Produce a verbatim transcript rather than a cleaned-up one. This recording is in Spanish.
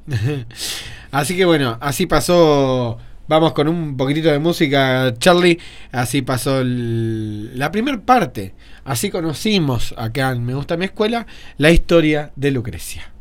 Así que bueno, así pasó. Vamos con un poquitito de música, Charlie. Así pasó el, la primera parte. Así conocimos acá en Me Gusta Mi Escuela la historia de Lucrecia.